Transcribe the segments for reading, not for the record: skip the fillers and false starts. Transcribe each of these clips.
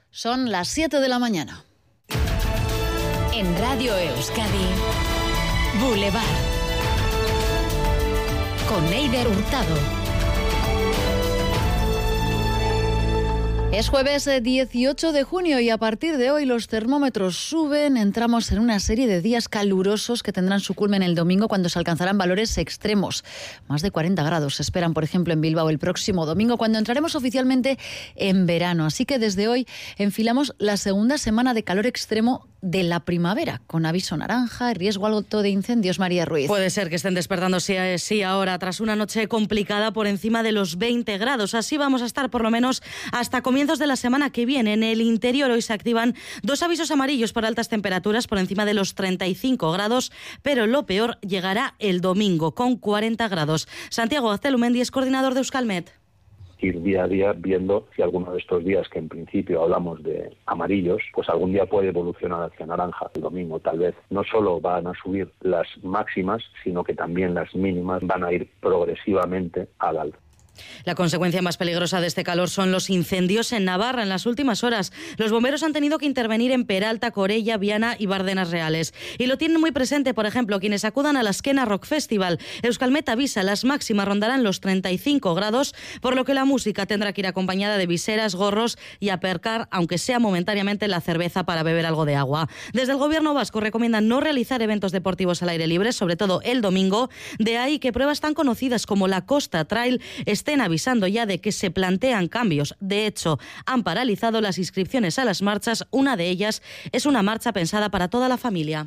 Son las 7 de la mañana. En Radio Euskadi, Boulevard. Con Eider Hurtado. Es jueves 18 de junio y a partir de hoy los termómetros suben. Entramos en una serie de días calurosos que tendrán su culmen el domingo cuando se alcanzarán valores extremos. Más de 40 grados se esperan, por ejemplo, en Bilbao el próximo domingo, cuando entraremos oficialmente en verano. Así que desde hoy enfilamos la segunda semana de calor extremo de la primavera, con aviso naranja y riesgo alto de incendios. María Ruiz. Puede ser que estén despertándose así ahora, tras una noche complicada por encima de los 20 grados. Así vamos a estar por lo menos hasta comienzos de la semana que viene. En el interior hoy se activan 2 avisos amarillos por altas temperaturas por encima de los 35 grados, pero lo peor llegará el domingo, con 40 grados. Santiago Gaztelumendi es coordinador de Euskalmet. Ir día a día viendo si alguno de estos días que en principio hablamos de amarillos, pues algún día puede evolucionar hacia naranja. El domingo tal vez no solo van a subir las máximas, sino que también las mínimas van a ir progresivamente al alza. La consecuencia más peligrosa de este calor son los incendios en Navarra. En las últimas horas, los bomberos han tenido que intervenir en Peralta, Corella, Viana y Bardenas Reales. Y lo tienen muy presente, por ejemplo, quienes acudan a la Azkena Rock Festival. Euskalmet avisa, las máximas rondarán los 35 grados, por lo que la música tendrá que ir acompañada de viseras, gorros y aparcar, aunque sea momentáneamente, la cerveza para beber algo de agua. Desde el Gobierno vasco recomiendan no realizar eventos deportivos al aire libre, sobre todo el domingo. De ahí que pruebas tan conocidas como la Costa Trail estén avisando ya de que se plantean cambios. De hecho, han paralizado las inscripciones a las marchas. Una de ellas es una marcha pensada para toda la familia.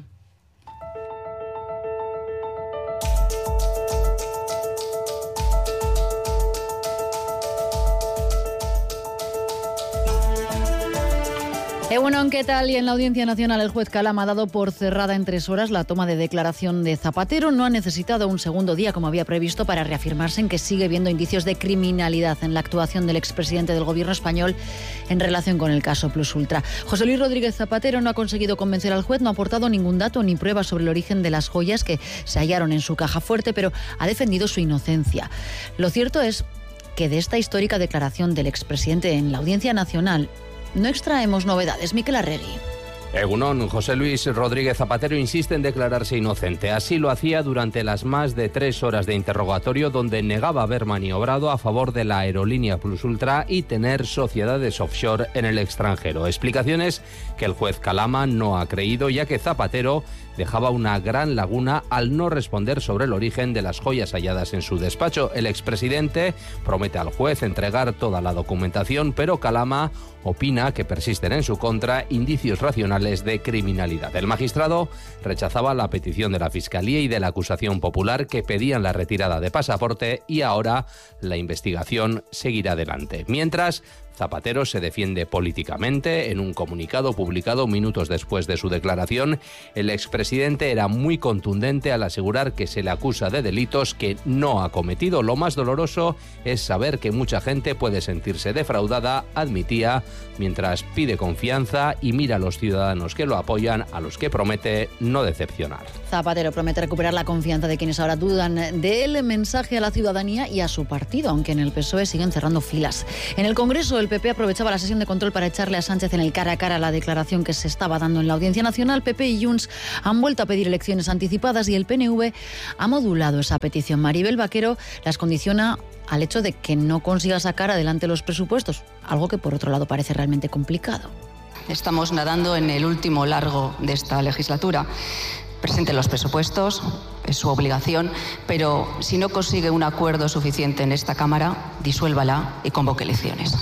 Bueno, ¿qué tal? Y en la Audiencia Nacional el juez Calama ha dado por cerrada en 3 horas la toma de declaración de Zapatero. No ha necesitado un segundo día, como había previsto, para reafirmarse en que sigue viendo indicios de criminalidad en la actuación del expresidente del Gobierno español en relación con el caso Plus Ultra. José Luis Rodríguez Zapatero no ha conseguido convencer al juez, no ha aportado ningún dato ni prueba sobre el origen de las joyas que se hallaron en su caja fuerte, pero ha defendido su inocencia. Lo cierto es que de esta histórica declaración del expresidente en la Audiencia Nacional no extraemos novedades. Miquel Arregui. Egunon, José Luis Rodríguez Zapatero insiste en declararse inocente. Así lo hacía durante las más de 3 horas de interrogatorio, donde negaba haber maniobrado a favor de la aerolínea Plus Ultra y tener sociedades offshore en el extranjero. Explicaciones que el juez Calama no ha creído, ya que Zapatero dejaba una gran laguna al no responder sobre el origen de las joyas halladas en su despacho. El expresidente promete al juez entregar toda la documentación, pero Calama opina que persisten en su contra indicios racionales de criminalidad. El magistrado rechazaba la petición de la Fiscalía y de la acusación popular, que pedían la retirada de pasaporte, y ahora la investigación seguirá adelante. Mientras, Zapatero se defiende políticamente. En un comunicado publicado minutos después de su declaración, el expresidente era muy contundente al asegurar que se le acusa de delitos que no ha cometido. Lo más doloroso es saber que mucha gente puede sentirse defraudada, admitía, mientras pide confianza y mira a los ciudadanos que lo apoyan, a los que promete no decepcionar. Zapatero promete recuperar la confianza de quienes ahora dudan de él. Mensaje a la ciudadanía y a su partido, aunque en el PSOE siguen cerrando filas. En el Congreso, el PP aprovechaba la sesión de control para echarle a Sánchez en el cara a cara la declaración que se estaba dando en la Audiencia Nacional. PP y Junts han vuelto a pedir elecciones anticipadas y el PNV ha modulado esa petición. Maribel Vaquero las condiciona al hecho de que no consiga sacar adelante los presupuestos, algo que por otro lado parece realmente complicado. Estamos nadando en el último largo de esta legislatura. Presente los presupuestos, es su obligación, pero si no consigue un acuerdo suficiente en esta Cámara, disuélvala y convoque elecciones.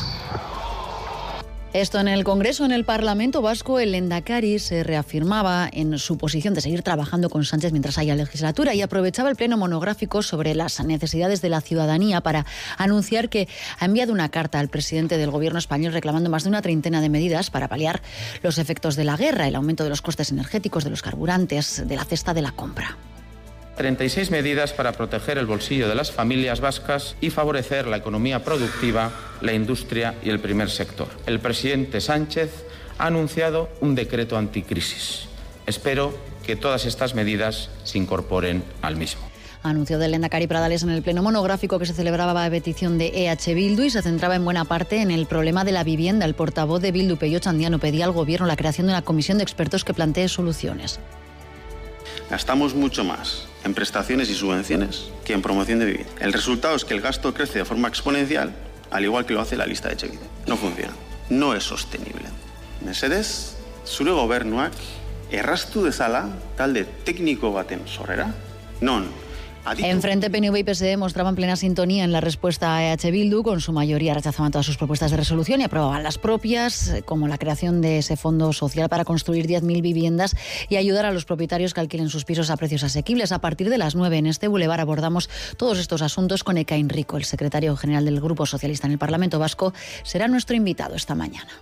Esto en el Congreso. En el Parlamento Vasco, el Lehendakari se reafirmaba en su posición de seguir trabajando con Sánchez mientras haya legislatura y aprovechaba el pleno monográfico sobre las necesidades de la ciudadanía para anunciar que ha enviado una carta al presidente del Gobierno español reclamando más de una treintena de medidas para paliar los efectos de la guerra, el aumento de los costes energéticos, de los carburantes, de la cesta de la compra. 36 medidas para proteger el bolsillo de las familias vascas y favorecer la economía productiva, la industria y el primer sector. El presidente Sánchez ha anunciado un decreto anticrisis. Espero que todas estas medidas se incorporen al mismo. anunció del lehendakari Pradales en el pleno monográfico que se celebraba a petición de EH Bildu y se centraba en buena parte en el problema de la vivienda. El portavoz de Bildu, Pello Chandiano, pedía al Gobierno la creación de una comisión de expertos que plantee soluciones. Gastamos mucho más en prestaciones y subvenciones que en promoción de vivienda. El resultado es que el gasto crece de forma exponencial, al igual que lo hace la lista de Etxebide. No funciona. No es sostenible. Mesedez, zure gobernuak erraztu dezala talde tekniko baten sorrera, non En frente, PNV y PSE mostraban plena sintonía en la respuesta a EH Bildu. Con su mayoría rechazaban todas sus propuestas de resolución y aprobaban las propias, como la creación de ese fondo social para construir 10.000 viviendas y ayudar a los propietarios que alquilen sus pisos a precios asequibles. A partir de las 9 en este bulevar abordamos todos estos asuntos con Ekain Rico, el secretario general del Grupo Socialista en el Parlamento Vasco. Será nuestro invitado esta mañana.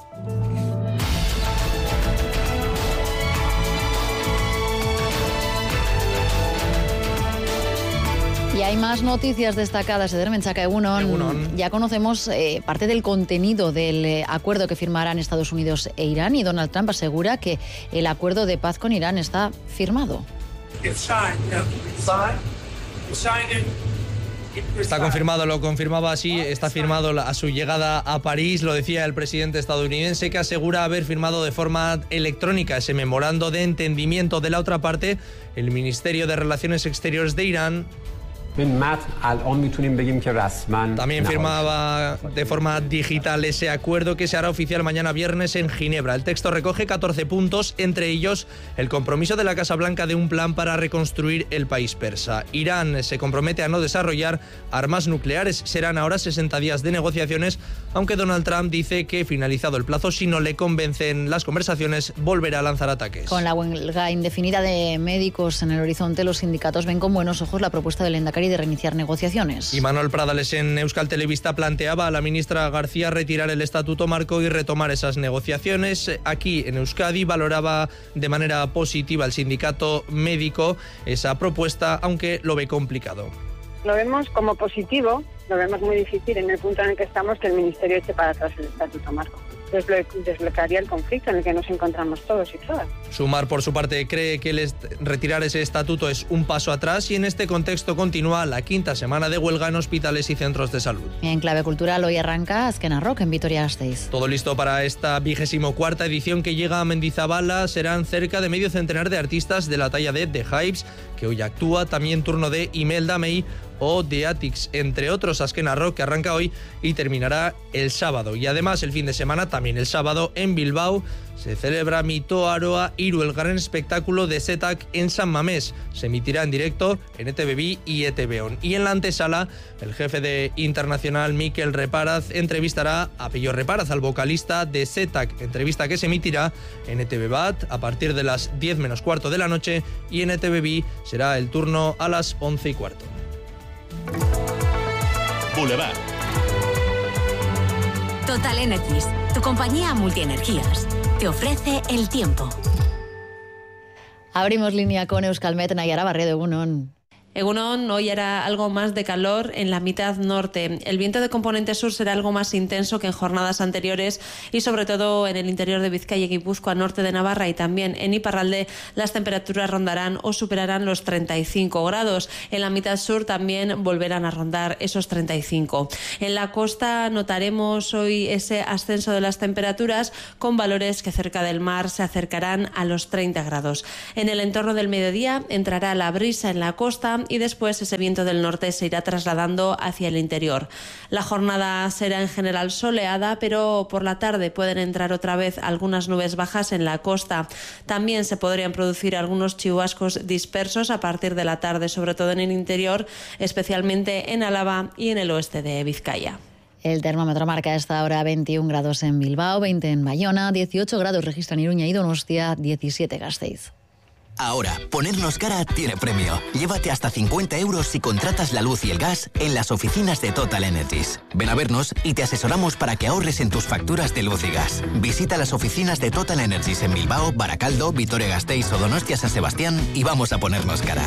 Y hay más noticias destacadas. Eder Menchaca, Egunon. Ya conocemos parte del contenido del acuerdo que firmarán Estados Unidos e Irán, y Donald Trump asegura que el acuerdo de paz con Irán está firmado. Está confirmado, lo confirmaba así, está firmado a su llegada a París, lo decía el presidente estadounidense, que asegura haber firmado de forma electrónica ese memorando de entendimiento. De la otra parte, el Ministerio de Relaciones Exteriores de Irán también firmaba de forma digital ese acuerdo, que se hará oficial mañana viernes en Ginebra. El texto recoge 14 puntos, entre ellos el compromiso de la Casa Blanca de un plan para reconstruir el país persa. Irán se compromete a no desarrollar armas nucleares. Serán ahora 60 días de negociaciones, aunque Donald Trump dice que, finalizado el plazo, si no le convencen las conversaciones, volverá a lanzar ataques. Con la huelga indefinida de médicos en el horizonte, los sindicatos ven con buenos ojos la propuesta del lehendakari de reiniciar negociaciones. Y Manuel Pradales en Euskal Telebista planteaba a la ministra García retirar el estatuto marco y retomar esas negociaciones. Aquí en Euskadi valoraba de manera positiva el sindicato médico esa propuesta, aunque lo ve complicado. Lo vemos como positivo, lo vemos muy difícil en el punto en el que estamos, que el Ministerio eche para atrás el estatuto marco. Desbloquearía el conflicto en el que nos encontramos todos y todas. Sumar, por su parte, cree que retirar ese estatuto es un paso atrás, y en este contexto continúa la quinta semana de huelga en hospitales y centros de salud. En clave cultural, hoy arranca Azkena Rock en Vitoria-Gasteiz. Todo listo para esta 24ª edición que llega a Mendizabala. Serán cerca de medio centenar de artistas de la talla de The Hypes, que hoy actúa, también turno de Imelda May o The Attics, entre otros. Azkena Rock, que arranca hoy y terminará el sábado. Y además el fin de semana, también el sábado, en Bilbao, se celebra Mito Aroa Iru, el gran espectáculo de Zetak en San Mamés. Se emitirá en directo en ETV y ETV-On. Y en la antesala, el jefe de Internacional, Mikel Reparaz, entrevistará a Pello Reparaz, al vocalista de Zetak, entrevista que se emitirá en ETV Bat a partir de las 10 menos cuarto de la noche, y en ETV será el turno a las 11 y cuarto. Boulevard. Total Energies, tu compañía multienergías, te ofrece el tiempo. Abrimos línea con Euskalmet, Nayara Barredo, Egunon. Egunon, hoy hará algo más de calor en la mitad norte. El viento de componente sur será algo más intenso que en jornadas anteriores, y sobre todo en el interior de Vizcaya y Guipúzcoa, norte de Navarra y también en Iparralde, las temperaturas rondarán o superarán los 35 grados. En la mitad sur también volverán a rondar esos 35. En la costa notaremos hoy ese ascenso de las temperaturas, con valores que cerca del mar se acercarán a los 30 grados. En el entorno del mediodía entrará la brisa en la costa, y después ese viento del norte se irá trasladando hacia el interior. La jornada será en general soleada, pero por la tarde pueden entrar otra vez algunas nubes bajas en la costa. También se podrían producir algunos chubascos dispersos a partir de la tarde, sobre todo en el interior, especialmente en Álava y en el oeste de Vizcaya. El termómetro marca a esta hora 21 grados en Bilbao, 20 en Bayona, 18 grados registran Iruña y Donostia, 17 Gasteiz. Ahora, ponernos cara tiene premio. Llévate hasta 50 euros si contratas la luz y el gas en las oficinas de Total Energies. Ven a vernos y te asesoramos para que ahorres en tus facturas de luz y gas. Visita las oficinas de Total Energies en Bilbao, Baracaldo, Vitoria-Gasteiz o Donostia-San Sebastián y vamos a ponernos cara.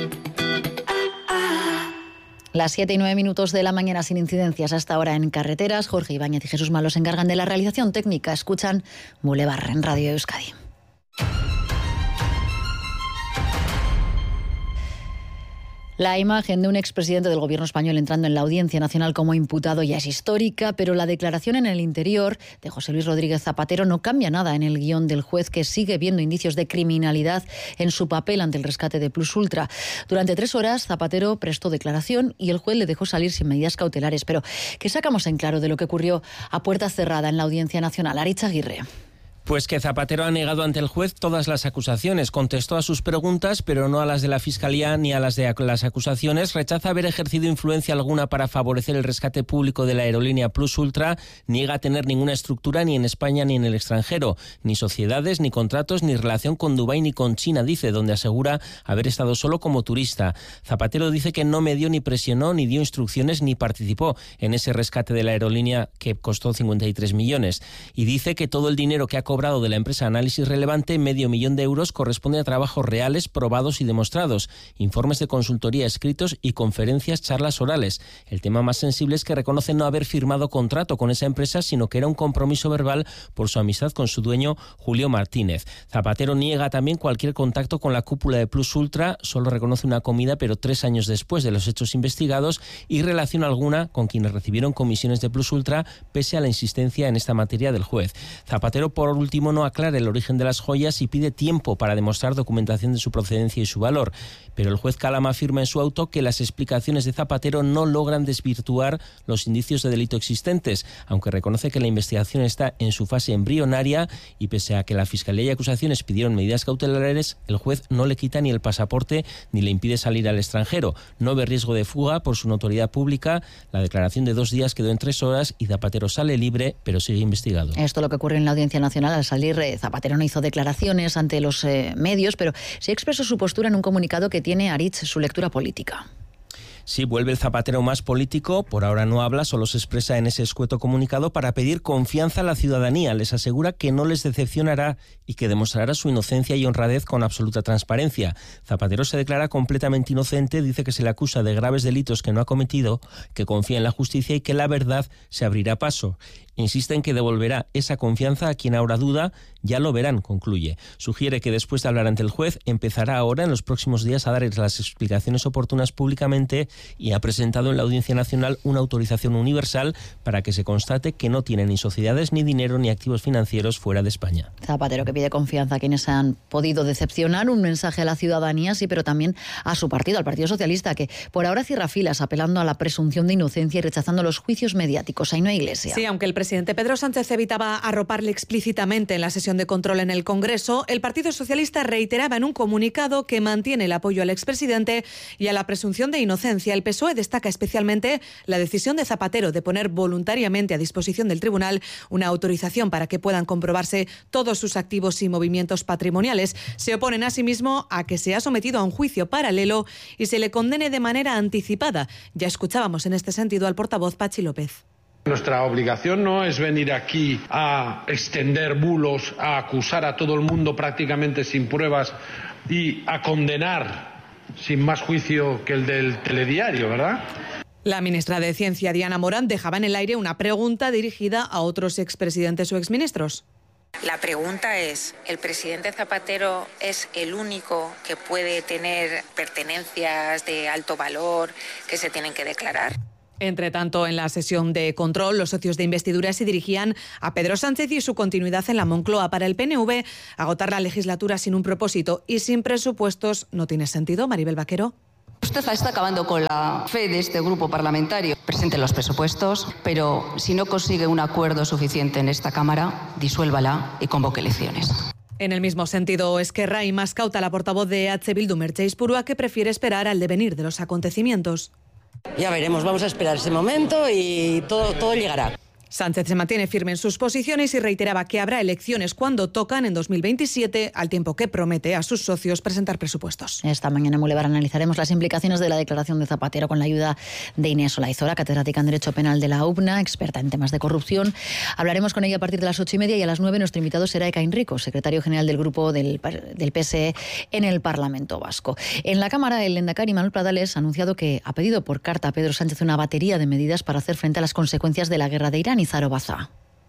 Las 7 y 9 minutos de la mañana sin incidencias hasta ahora en carreteras. Jorge Ibáñez y Jesús Malo se encargan de la realización técnica. Escuchan Boulevard en Radio Euskadi. La imagen de un expresidente del gobierno español entrando en la Audiencia Nacional como imputado ya es histórica, pero la declaración en el interior de José Luis Rodríguez Zapatero no cambia nada en el guión del juez, que sigue viendo indicios de criminalidad en su papel ante el rescate de Plus Ultra. Durante 3 horas Zapatero prestó declaración y el juez le dejó salir sin medidas cautelares. Pero, ¿qué sacamos en claro de lo que ocurrió a puerta cerrada en la Audiencia Nacional? Aritz Aguirre. Pues que Zapatero ha negado ante el juez todas las acusaciones, contestó a sus preguntas, pero no a las de la Fiscalía ni a las de las acusaciones, rechaza haber ejercido influencia alguna para favorecer el rescate público de la aerolínea Plus Ultra, niega tener ninguna estructura ni en España ni en el extranjero, ni sociedades, ni contratos, ni relación con Dubái ni con China, dice, donde asegura haber estado solo como turista. Zapatero dice que no medió ni presionó, ni dio instrucciones, ni participó en ese rescate de la aerolínea que costó 53 millones. Y dice que todo el dinero que ha cobrado de la empresa Análisis Relevante, $500.000 euros, corresponde a trabajos reales, probados y demostrados, informes de consultoría escritos y conferencias, charlas orales. El tema más sensible es que reconoce no haber firmado contrato con esa empresa, sino que era un compromiso verbal por su amistad con su dueño, Julio Martínez. Zapatero niega también cualquier contacto con la cúpula de Plus Ultra, solo reconoce una comida, pero 3 años después de los hechos investigados, y relación alguna con quienes recibieron comisiones de Plus Ultra, pese a la insistencia en esta materia del juez. Zapatero, por último, no aclara el origen de las joyas y pide tiempo para demostrar documentación de su procedencia y su valor. Pero el juez Calama afirma en su auto que las explicaciones de Zapatero no logran desvirtuar los indicios de delito existentes, aunque reconoce que la investigación está en su fase embrionaria y pese a que la Fiscalía y acusaciones pidieron medidas cautelares, el juez no le quita ni el pasaporte ni le impide salir al extranjero. No ve riesgo de fuga por su notoriedad pública. La declaración de 2 días quedó en 3 horas y Zapatero sale libre, pero sigue investigado. Esto es lo que ocurrió en la Audiencia Nacional. Al salir, Zapatero no hizo declaraciones ante los medios, pero sí expresó su postura en un comunicado que tiene, Aritz, su lectura política. Sí, vuelve el Zapatero más político, por ahora no habla, solo se expresa en ese escueto comunicado para pedir confianza a la ciudadanía. Les asegura que no les decepcionará y que demostrará su inocencia y honradez con absoluta transparencia. Zapatero se declara completamente inocente, dice que se le acusa de graves delitos que no ha cometido, que confía en la justicia y que la verdad se abrirá paso. Insiste en que devolverá esa confianza a quien ahora duda, ya lo verán, concluye. Sugiere que después de hablar ante el juez, empezará ahora en los próximos días a dar las explicaciones oportunas públicamente y ha presentado en la Audiencia Nacional una autorización universal para que se constate que no tiene ni sociedades, ni dinero, ni activos financieros fuera de España. Zapatero, que pide confianza a quienes han podido decepcionar, un mensaje a la ciudadanía, sí, pero también a su partido, al Partido Socialista, que por ahora cierra filas apelando a la presunción de inocencia y rechazando los juicios mediáticos. Ainhoa Iglesia. Sí, aunque el presidente Pedro Sánchez evitaba arroparle explícitamente en la sesión de control en el Congreso, el Partido Socialista reiteraba en un comunicado que mantiene el apoyo al expresidente y a la presunción de inocencia. El PSOE destaca especialmente la decisión de Zapatero de poner voluntariamente a disposición del tribunal una autorización para que puedan comprobarse todos sus activos y movimientos patrimoniales. Se oponen asimismo a que sea sometido a un juicio paralelo y se le condene de manera anticipada. Ya escuchábamos en este sentido al portavoz Pachi López. Nuestra obligación no es venir aquí a extender bulos, a acusar a todo el mundo prácticamente sin pruebas y a condenar sin más juicio que el del telediario, ¿verdad? La ministra de Ciencia, Diana Morán, dejaba en el aire una pregunta dirigida a otros expresidentes o exministros. La pregunta es, ¿el presidente Zapatero es el único que puede tener pertenencias de alto valor que se tienen que declarar? Entre tanto, en la sesión de control, los socios de investidura se dirigían a Pedro Sánchez y su continuidad en la Moncloa. Para el PNV, agotar la legislatura sin un propósito y sin presupuestos no tiene sentido. Maribel Vaquero. Usted está acabando con la fe de este grupo parlamentario. Presente los presupuestos, pero si no consigue un acuerdo suficiente en esta Cámara, disuélvala y convoque elecciones. En el mismo sentido, Esquerra y más cauta la portavoz de EH Bildu, Merche Ispurua, que prefiere esperar al devenir de los acontecimientos. Ya veremos, vamos a esperar ese momento y todo llegará. Sánchez se mantiene firme en sus posiciones y reiteraba que habrá elecciones cuando tocan en 2027, al tiempo que promete a sus socios presentar presupuestos. Esta mañana en Boulevard analizaremos las implicaciones de la declaración de Zapatero con la ayuda de Inés Olaizora, catedrática en Derecho Penal de la UPNA, experta en temas de corrupción. Hablaremos con ella a partir de las 8:30 y a las 9 nuestro invitado será Ekain Rico, secretario general del grupo del PSE en el Parlamento Vasco. En la Cámara, el lehendakari Manuel Pradales ha anunciado que ha pedido por carta a Pedro Sánchez una batería de medidas para hacer frente a las consecuencias de la guerra de Irán. Zarobaza.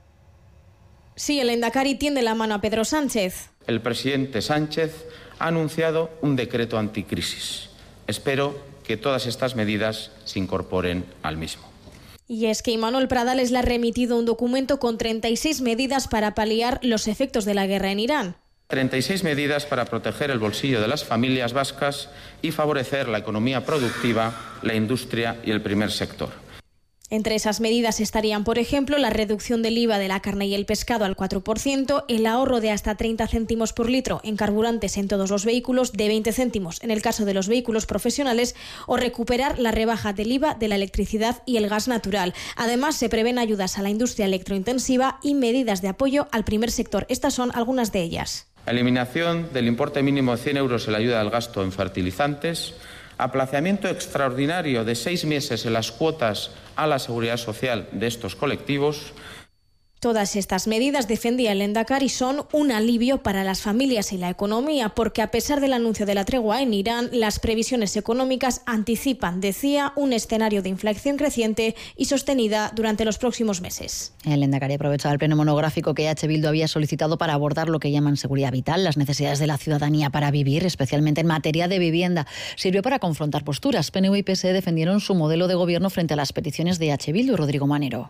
Sí, el lehendakari tiende la mano a Pedro Sánchez. El presidente Sánchez ha anunciado un decreto anticrisis. Espero que todas estas medidas se incorporen al mismo. Y es que Imanol Pradales le ha remitido un documento con 36 medidas para paliar los efectos de la guerra en Irán. 36 medidas para proteger el bolsillo de las familias vascas y favorecer la economía productiva, la industria y el primer sector. Entre esas medidas estarían, por ejemplo, la reducción del IVA de la carne y el pescado al 4%, el ahorro de hasta 30 céntimos por litro en carburantes en todos los vehículos, de 20 céntimos en el caso de los vehículos profesionales, o recuperar la rebaja del IVA de la electricidad y el gas natural. Además, se prevén ayudas a la industria electrointensiva y medidas de apoyo al primer sector. Estas son algunas de ellas. Eliminación del importe mínimo de 100 euros en la ayuda al gasto en fertilizantes, aplazamiento extraordinario de 6 meses en las cuotas a la seguridad social de estos colectivos. Todas estas medidas, defendía el Lehendakari, son un alivio para las familias y la economía, porque a pesar del anuncio de la tregua en Irán, las previsiones económicas anticipan, decía, un escenario de inflación creciente y sostenida durante los próximos meses. El Lehendakari aprovechaba el pleno monográfico que EH Bildu había solicitado para abordar lo que llaman seguridad vital, las necesidades de la ciudadanía para vivir, especialmente en materia de vivienda. Sirvió para confrontar posturas. PNV y PSE defendieron su modelo de gobierno frente a las peticiones de EH Bildu. Rodrigo Manero.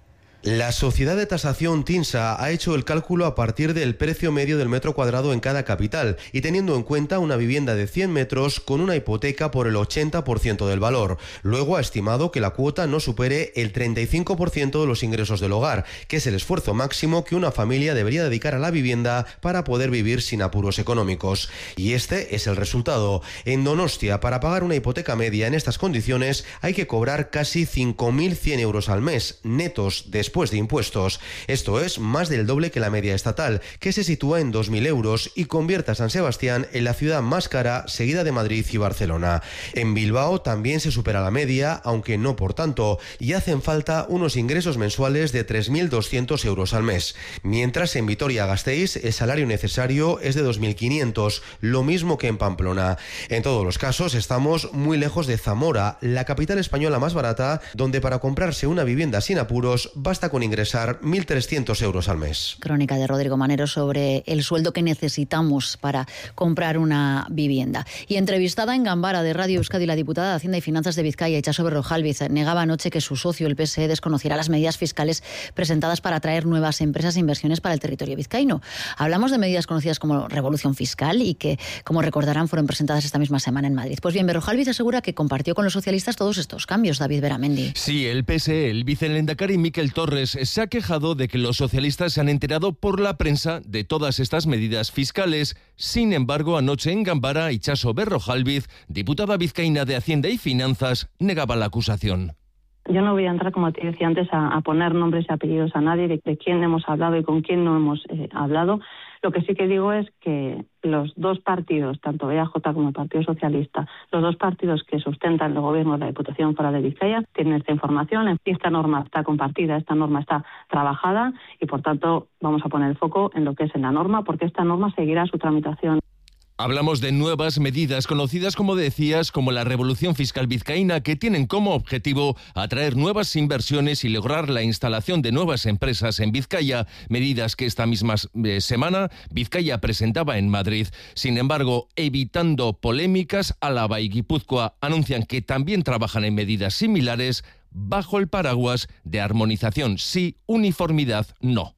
La sociedad de tasación TINSA ha hecho el cálculo a partir del precio medio del metro cuadrado en cada capital y teniendo en cuenta una vivienda de 100 metros con una hipoteca por el 80% del valor. Luego ha estimado que la cuota no supere el 35% de los ingresos del hogar, que es el esfuerzo máximo que una familia debería dedicar a la vivienda para poder vivir sin apuros económicos. Y este es el resultado. En Donostia, para pagar una hipoteca media en estas condiciones, hay que cobrar casi 5.100 euros al mes, netos después de impuestos. Esto es más del doble que la media estatal, que se sitúa en 2.000 euros y convierte a San Sebastián en la ciudad más cara, seguida de Madrid y Barcelona. En Bilbao también se supera la media, aunque no por tanto, y hacen falta unos ingresos mensuales de 3.200 euros al mes. Mientras en Vitoria-Gasteiz el salario necesario es de 2.500, lo mismo que en Pamplona. En todos los casos estamos muy lejos de Zamora, la capital española más barata, donde para comprarse una vivienda sin apuros basta con ingresar 1.300 euros al mes. Crónica de Rodrigo Manero sobre el sueldo que necesitamos para comprar una vivienda. Y entrevistada en Gambara de Radio Euskadi, la diputada de Hacienda y Finanzas de Vizcaya, Itxaso Berrojalbiz, negaba anoche que su socio, el PSE, desconociera las medidas fiscales presentadas para atraer nuevas empresas e inversiones para el territorio vizcaíno. Hablamos de medidas conocidas como revolución fiscal y que, como recordarán, fueron presentadas esta misma semana en Madrid. Pues bien, Berrojalbiz asegura que compartió con los socialistas todos estos cambios. David Beramendi. Sí, el PSE, el vicelehendakari Mikel Torres, se ha quejado de que los socialistas se han enterado por la prensa de todas estas medidas fiscales. Sin embargo, anoche en Gambara, Itxaso Berrojalbiz, diputada vizcaína de Hacienda y Finanzas, negaba la acusación. Yo no voy a entrar, como te decía antes, a poner nombres y apellidos a nadie, de quién hemos hablado y con quién no hemos hablado. Lo que sí que digo es que los dos partidos, tanto EAJ como el Partido Socialista, los dos partidos que sustentan el gobierno de la Diputación Foral de Vizcaya, tienen esta información. Esta norma está compartida, esta norma está trabajada y, por tanto, vamos a poner el foco en lo que es en la norma, porque esta norma seguirá su tramitación. Hablamos de nuevas medidas conocidas, como decías, como la revolución fiscal vizcaína, que tienen como objetivo atraer nuevas inversiones y lograr la instalación de nuevas empresas en Vizcaya, medidas que esta misma semana Vizcaya presentaba en Madrid. Sin embargo, evitando polémicas, Álava y Guipúzcoa anuncian que también trabajan en medidas similares bajo el paraguas de armonización sí, uniformidad no.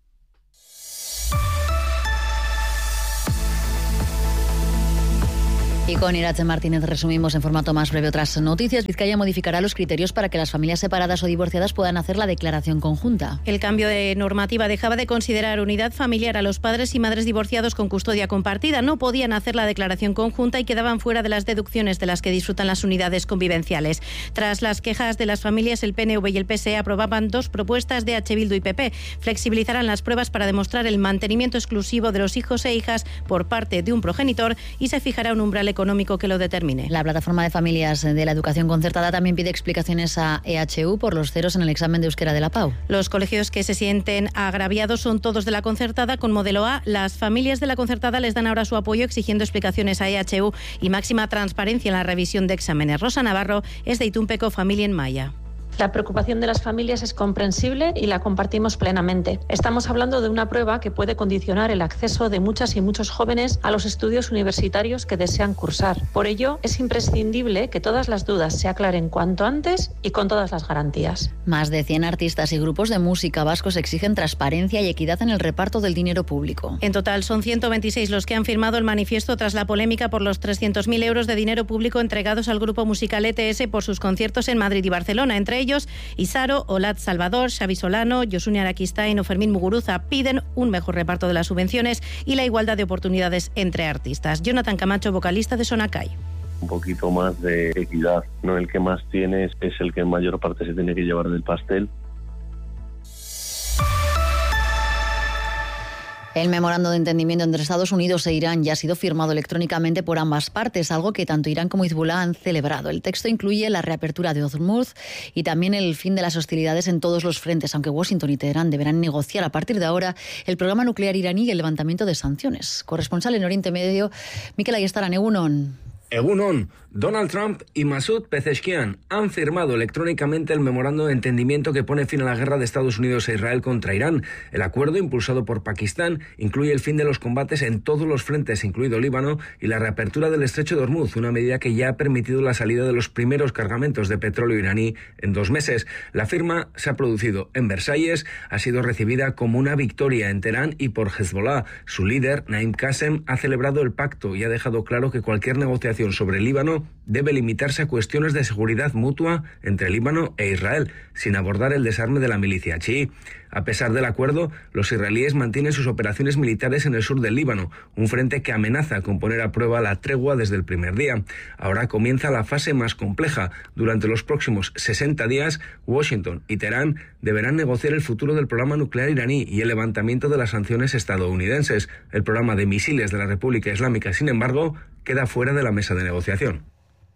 Y con Irache Martínez resumimos en formato más breve otras noticias. Vizcaya modificará los criterios para que las familias separadas o divorciadas puedan hacer la declaración conjunta. El cambio de normativa dejaba de considerar unidad familiar a los padres y madres divorciados con custodia compartida. No podían hacer la declaración conjunta y quedaban fuera de las deducciones de las que disfrutan las unidades convivenciales. Tras las quejas de las familias, el PNV y el PSE aprobaban dos propuestas de EH Bildu y PP. Flexibilizarán las pruebas para demostrar el mantenimiento exclusivo de los hijos e hijas por parte de un progenitor y se fijará un umbral económico que lo determine. La plataforma de familias de la educación concertada también pide explicaciones a EHU por los ceros en el examen de euskera de la PAU. Los colegios que se sienten agraviados son todos de la concertada con modelo A. Las familias de la concertada les dan ahora su apoyo exigiendo explicaciones a EHU y máxima transparencia en la revisión de exámenes. Rosa Navarro es de Itunpeko Familia en Maya. La preocupación de las familias es comprensible y la compartimos plenamente. Estamos hablando de una prueba que puede condicionar el acceso de muchas y muchos jóvenes a los estudios universitarios que desean cursar. Por ello, es imprescindible que todas las dudas se aclaren cuanto antes y con todas las garantías. Más de 100 artistas y grupos de música vascos exigen transparencia y equidad en el reparto del dinero público. En total son 126 los que han firmado el manifiesto tras la polémica por los 300.000 euros de dinero público entregados al grupo musical ETS por sus conciertos en Madrid y Barcelona. Entre ellos, Isaro, Olat Salvador, Xavi Solano, Josune Araquistain o Fermín Muguruza piden un mejor reparto de las subvenciones y la igualdad de oportunidades entre artistas. Jonathan Camacho, vocalista de Sonacay. Un poquito más de equidad, no el que más tienes es el que en mayor parte se tiene que llevar del pastel. El memorando de entendimiento entre Estados Unidos e Irán ya ha sido firmado electrónicamente por ambas partes, algo que tanto Irán como Hezbollah han celebrado. El texto incluye la reapertura de Hormuz y también el fin de las hostilidades en todos los frentes, aunque Washington y Teherán deberán negociar a partir de ahora el programa nuclear iraní y el levantamiento de sanciones. Corresponsal en Oriente Medio, Mikel Ayestaran, Egunon. Egunon, Donald Trump y Masoud Pezeshkian han firmado electrónicamente el memorando de entendimiento que pone fin a la guerra de Estados Unidos e Israel contra Irán. El acuerdo, impulsado por Pakistán, incluye el fin de los combates en todos los frentes, incluido Líbano, y la reapertura del estrecho de Hormuz, una medida que ya ha permitido la salida de los primeros cargamentos de petróleo iraní en 2 meses. La firma se ha producido en Versalles, ha sido recibida como una victoria en Teherán y por Hezbollah. Su líder, Naim Qassem, ha celebrado el pacto y ha dejado claro que cualquier negociación sobre Líbano debe limitarse a cuestiones de seguridad mutua entre Líbano e Israel, sin abordar el desarme de la milicia chií. A pesar del acuerdo, los israelíes mantienen sus operaciones militares en el sur del Líbano, un frente que amenaza con poner a prueba la tregua desde el primer día. Ahora comienza la fase más compleja. Durante los próximos 60 días, Washington y Teherán deberán negociar el futuro del programa nuclear iraní y el levantamiento de las sanciones estadounidenses. El programa de misiles de la República Islámica, sin embargo, queda fuera de la mesa de negociación.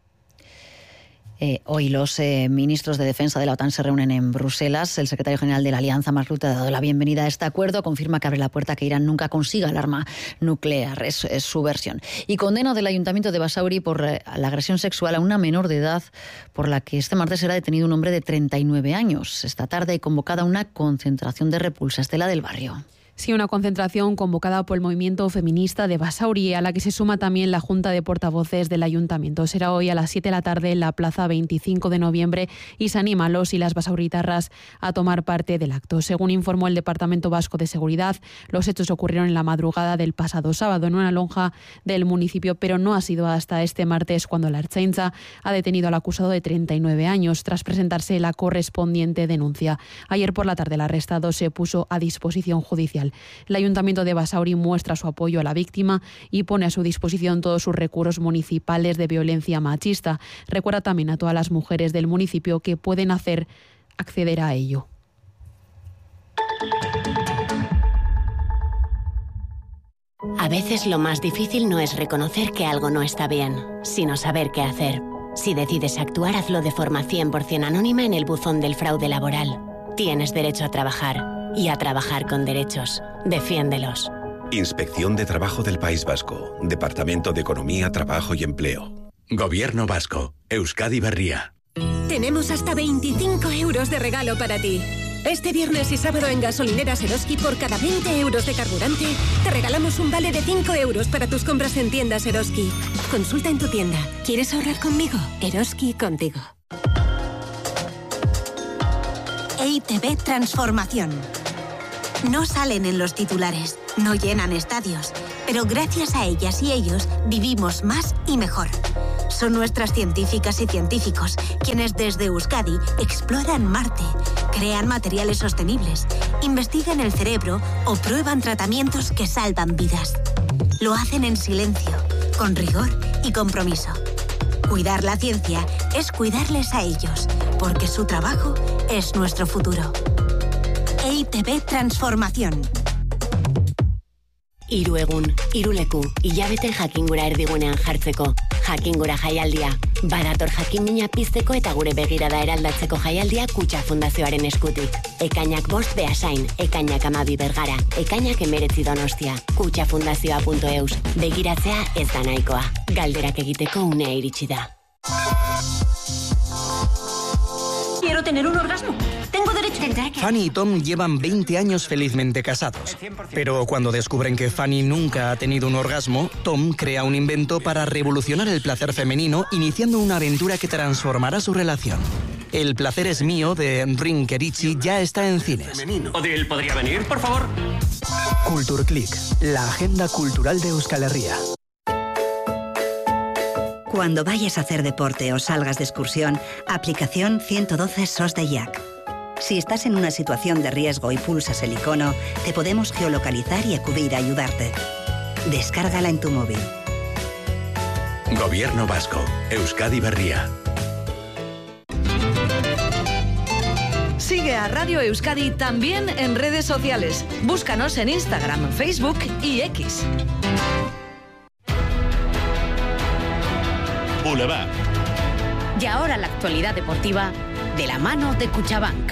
Hoy los ministros de Defensa de la OTAN se reúnen en Bruselas. El secretario general de la Alianza, Mark Rutte, ha dado la bienvenida a este acuerdo. Confirma que abre la puerta a que Irán nunca consiga el arma nuclear. Es su versión. Y condena del Ayuntamiento de Basauri por la agresión sexual a una menor de edad, por la que este martes será detenido un hombre de 39 años. Esta tarde hay convocada una concentración de repulsa. Estela del Barrio. Sí, una concentración convocada por el movimiento feminista de Basauri, a la que se suma también la Junta de Portavoces del Ayuntamiento. Será hoy a las 7 de la tarde en la Plaza 25 de noviembre y se anima a los y las basauritarras a tomar parte del acto. Según informó el Departamento Vasco de Seguridad, los hechos ocurrieron en la madrugada del pasado sábado en una lonja del municipio, pero no ha sido hasta este martes cuando la Ertzaintza ha detenido al acusado de 39 años tras presentarse la correspondiente denuncia. Ayer por la tarde el arrestado se puso a disposición judicial. El Ayuntamiento de Basauri muestra su apoyo a la víctima y pone a su disposición todos sus recursos municipales de violencia machista. Recuerda también a todas las mujeres del municipio que pueden acceder a ello. A veces lo más difícil no es reconocer que algo no está bien, sino saber qué hacer. Si decides actuar, hazlo de forma 100% anónima en el buzón del fraude laboral. Tienes derecho a trabajar. Y a trabajar con derechos. Defiéndelos. Inspección de Trabajo del País Vasco. Departamento de Economía, Trabajo y Empleo. Gobierno Vasco. Euskadi Berria. Tenemos hasta 25 euros de regalo para ti. Este viernes y sábado en gasolineras Eroski, por cada 20 euros de carburante, te regalamos un vale de 5 euros para tus compras en tiendas Eroski. Consulta en tu tienda. ¿Quieres ahorrar conmigo? Eroski contigo. EITB Transformación. No salen en los titulares, no llenan estadios, pero gracias a ellas y ellos vivimos más y mejor. Son nuestras científicas y científicos quienes desde Euskadi exploran Marte, crean materiales sostenibles, investigan el cerebro o prueban tratamientos que salvan vidas. Lo hacen en silencio, con rigor y compromiso. Cuidar la ciencia es cuidarles a ellos, porque su trabajo es nuestro futuro. EITB Transformación. Hiru egun, hiru leku, hilabete jakingura erdigunean jartzeko. Jakingura jaialdia. Badator jakinmina pizteko eta gure begirada eraldatzeko jaialdia Kutxa Fundazioaren eskutik. Ekainak 5 Beasain, ekainak 12 Bergara, ekainak 19 Donostia. Kutxafundazioa.eus. Begiratzea ez da nahikoa. Galderak egiteko unea iritsi da. Quiero tener un orgasmo. Tengo derecho. Fanny y Tom llevan 20 años felizmente casados. Pero cuando descubren que Fanny nunca ha tenido un orgasmo, Tom crea un invento para revolucionar el placer femenino, iniciando una aventura que transformará su relación. El placer es mío, de Rin Kerichi, ya está en cines. ¿Odil podría venir, por favor? Kulturklik, la agenda cultural de Euskal Herria. Cuando vayas a hacer deporte o salgas de excursión, aplicación 112 SOS de IAC. Si estás en una situación de riesgo y pulsas el icono, te podemos geolocalizar y acudir a ayudarte. Descárgala en tu móvil. Gobierno vasco, Euskadi Berria. Sigue a Radio Euskadi también en redes sociales. Búscanos en Instagram, Facebook y X. Boulevard. Y ahora la actualidad deportiva de la mano de Cuchabank.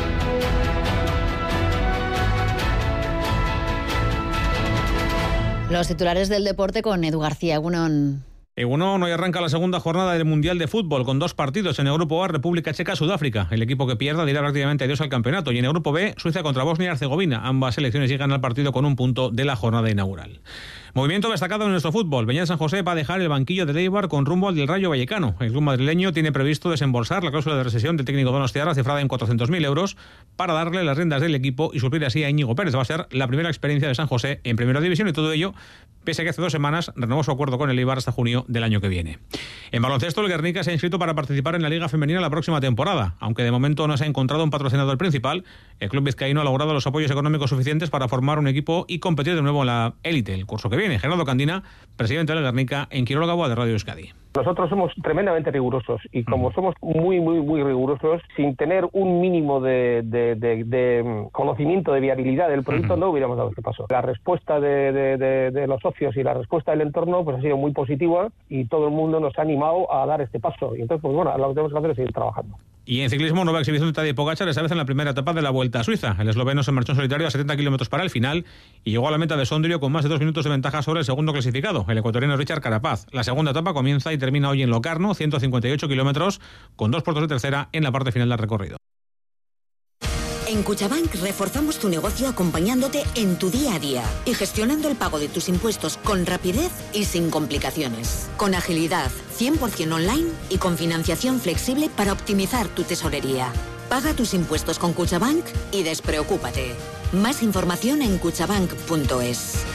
Los titulares del deporte con Edu García. Egunon, hoy arranca la segunda jornada del Mundial de Fútbol con 2 partidos. En el Grupo A, República Checa, Sudáfrica. El equipo que pierda dirá prácticamente adiós al campeonato. Y en el Grupo B, Suiza contra Bosnia y Herzegovina. Ambas selecciones llegan al partido con un punto de la jornada inaugural. Movimiento destacado en nuestro fútbol. Beñat San José va a dejar el banquillo de Eibar con rumbo al del Rayo Vallecano. El club madrileño tiene previsto desembolsar la cláusula de rescisión del técnico donostiarra cifrada en 400.000 euros para darle las riendas del equipo y suplir así a Íñigo Pérez. Va a ser la primera experiencia de San José en Primera División y todo ello pese a que hace 2 semanas renovó su acuerdo con el Eibar hasta junio del año que viene. En baloncesto, el Guernica se ha inscrito para participar en la Liga Femenina la próxima temporada. Aunque de momento no se ha encontrado un patrocinador principal, el club vizcaíno ha logrado los apoyos económicos suficientes para formar un equipo y competir de nuevo en la élite el curso que viene. Gerardo Candina, presidente del Guernica, en Quiroga Boa de Radio Euskadi. Nosotros somos tremendamente rigurosos y como somos muy rigurosos, sin tener un mínimo de conocimiento de viabilidad del proyecto, no hubiéramos dado este paso. La respuesta de los socios y la respuesta del entorno pues ha sido muy positiva y todo el mundo nos ha animado a dar este paso. Y entonces, pues bueno, lo que tenemos que hacer es seguir trabajando. Y en ciclismo, nueva exhibición de Tadej Pogačar, esta vez en la primera etapa de la Vuelta a Suiza. El esloveno se marchó en solitario a 70 kilómetros para el final y llegó a la meta de Sondrio con más de 2 minutos de ventaja sobre el segundo clasificado, el ecuatoriano Richard Carapaz. La segunda etapa comienza y termina hoy en Locarno, 158 kilómetros, con 2 puertos de tercera en la parte final del recorrido. En Cuchabank reforzamos tu negocio acompañándote en tu día a día y gestionando el pago de tus impuestos con rapidez y sin complicaciones. Con agilidad, 100% online y con financiación flexible para optimizar tu tesorería. Paga tus impuestos con Cuchabank y despreocúpate. Más información en cuchabank.es.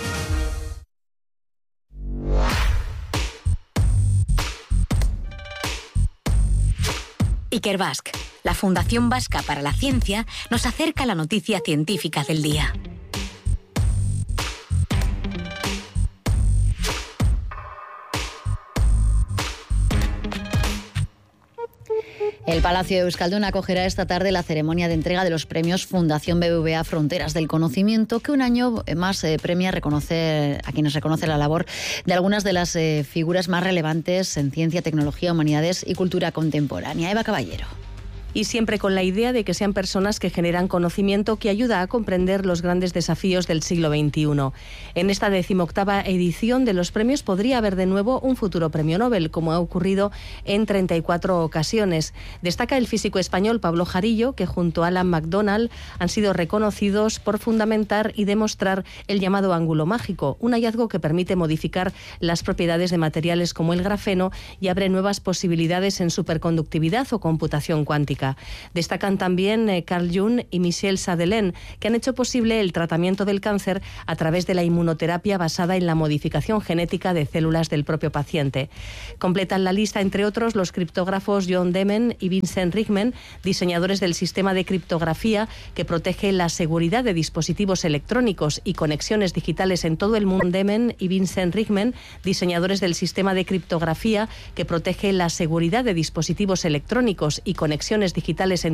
Ikerbasque, la Fundación Vasca para la Ciencia, nos acerca a la noticia científica del día. El Palacio de Euskaldun acogerá esta tarde la ceremonia de entrega de los premios Fundación BBVA Fronteras del Conocimiento, que un año más premia a quienes reconocen la labor de algunas de las figuras más relevantes en ciencia, tecnología, humanidades y cultura contemporánea. Eva Caballero. Y siempre con la idea de que sean personas que generan conocimiento que ayuda a comprender los grandes desafíos del siglo XXI. En esta 18ª edición de los premios podría haber de nuevo un futuro premio Nobel, como ha ocurrido en 34 ocasiones. Destaca el físico español Pablo Jarillo, que junto a Alan McDonald han sido reconocidos por fundamentar y demostrar el llamado ángulo mágico, un hallazgo que permite modificar las propiedades de materiales como el grafeno y abre nuevas posibilidades en superconductividad o computación cuántica. Destacan también Carl Jung y Michel Sadelain, que han hecho posible el tratamiento del cáncer a través de la inmunoterapia basada en la modificación genética de células del propio paciente. Completan la lista, entre otros, los criptógrafos John Demen y Vincent Rickman, diseñadores del sistema de criptografía que protege la seguridad de dispositivos electrónicos y conexiones digitales en todo el mundo. Demen y Vincent Rickman, diseñadores del sistema de criptografía que protege la seguridad de dispositivos electrónicos y conexiones digitales en